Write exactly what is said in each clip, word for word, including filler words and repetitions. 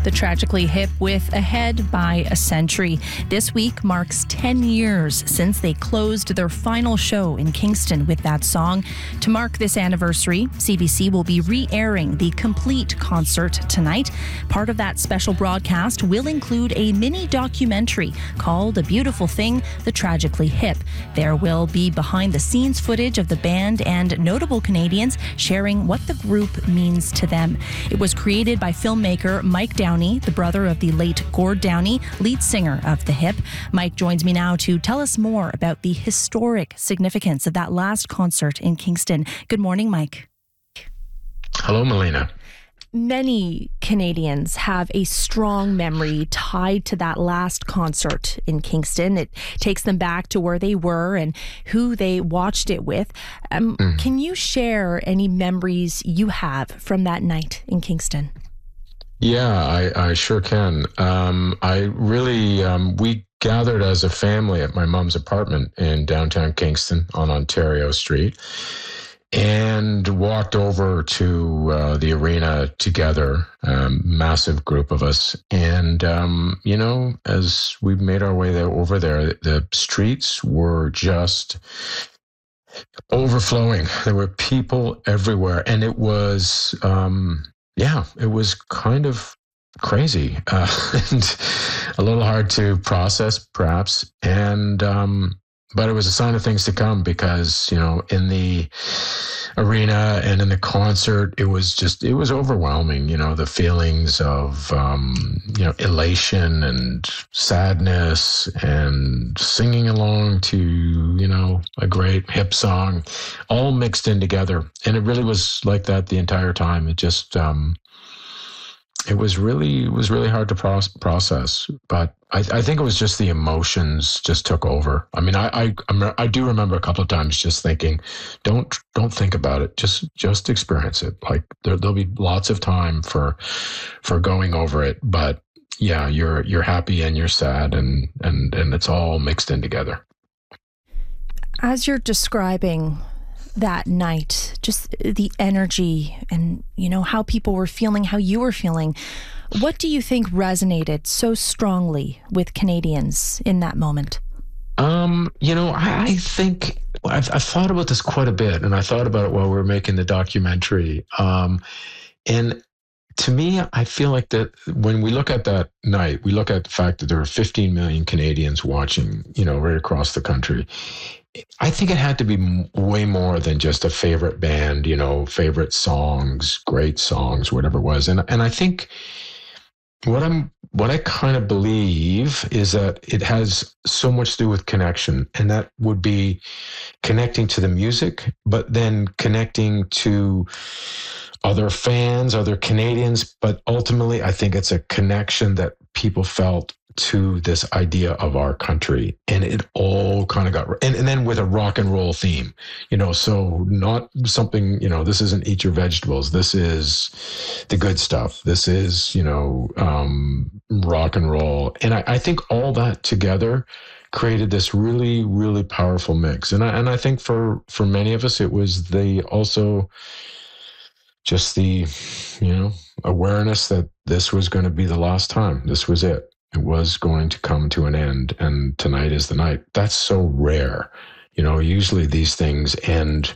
The Tragically Hip with Ahead by a Century. This week marks ten years since they closed their final show in Kingston with that song. To mark this anniversary, C B C will be re-airing the complete concert tonight. Part of that special broadcast will include a mini documentary called A Beautiful Thing, The Tragically Hip. There will be behind-the-scenes footage of the band and notable Canadians sharing what the group means to them. It was created by filmmaker Mike Downey, the brother of the late Gord Downey, lead singer of The Hip. Mike joins me now to tell us more about the historic significance of that last concert in Kingston. Good morning, Mike. Hello, Melina. Many Canadians have a strong memory tied to that last concert in Kingston. It takes them back to where they were and who they watched it with. Um, mm. Can you share any memories you have from that night in Kingston? Yeah, I, I sure can. Um, I really, um, we gathered as a family at my mom's apartment in downtown Kingston on Ontario Street, and walked over to uh, the arena together, um, massive group of us. And, um, you know, as we made our way there, over there, the streets were just overflowing. There were people everywhere. And it was, um, yeah, it was kind of crazy uh, and a little hard to process, perhaps. And, um, But it was a sign of things to come because, you know, in the arena and in the concert, it was just, it was overwhelming, you know, the feelings of, um, you know, elation and sadness and singing along to, you know, a great hip song, all mixed in together. And it really was like that the entire time. It just, um, It was really, it was really hard to pro- process, but I, I think it was just the emotions just took over. I mean, I, I, I do remember a couple of times just thinking, don't, don't think about it. Just, just experience it. Like there, there'll be lots of time for, for going over it. But yeah, you're, you're happy and you're sad, and, and, and it's all mixed in together. As you're describing that night, just the energy and, you know, how people were feeling, how you were feeling. What do you think resonated so strongly with Canadians in that moment? Um, you know, I, I think I've, I've thought about this quite a bit, and I thought about it while we were making the documentary. Um, and to me, I feel like that when we look at that night, we look at the fact that there were fifteen million Canadians watching, you know, right across the country. I think it had to be way more than just a favorite band, you know, favorite songs, great songs, whatever it was. And and I think what I'm what I kind of believe is that it has so much to do with connection, and that would be connecting to the music, but then connecting to other fans, other Canadians. But ultimately, I think it's a connection that people felt to this idea of our country, and it all kind of got, and, and then with a rock and roll theme, you know, so not something, you know, this isn't Eat Your Vegetables, this is the good stuff, this is, you know, um, rock and roll. And I, I think all that together created this really, really powerful mix. And I, and I think for, for many of us, it was the also just the, you know, awareness that this was going to be the last time. This was it. It was going to come to an end, and tonight is the night. That's so rare. You know, usually these things end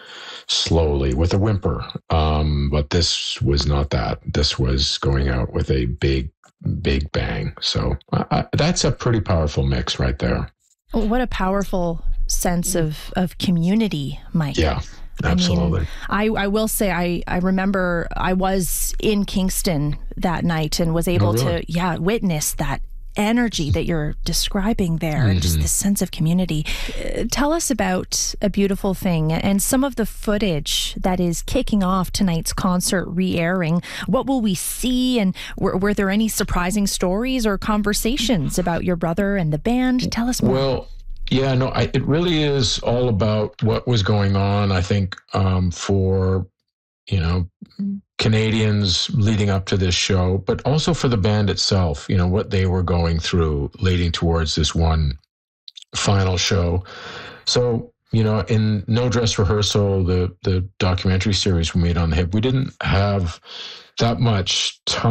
slowly with a whimper. Um, but this was not that. This was going out with a big, big bang. So I, that's a pretty powerful mix right there. What a powerful sense of, of community, Mike. Yeah. Absolutely. I, mean, I, I will say, I, I remember I was in Kingston that night and was able oh, really? to, yeah, witness that energy that you're describing there, mm-hmm. and just this sense of community. Uh, tell us about A Beautiful Thing and some of the footage that is kicking off tonight's concert re-airing. What will we see, and were, were there any surprising stories or conversations about your brother and the band? Tell us more. Well, Yeah, no, I, it really is all about what was going on, I think, um, for, you know, Canadians leading up to this show, but also for the band itself, you know, what they were going through leading towards this one final show. So, you know, in No Dress Rehearsal, the, the documentary series we made on The Hip, we didn't have that much time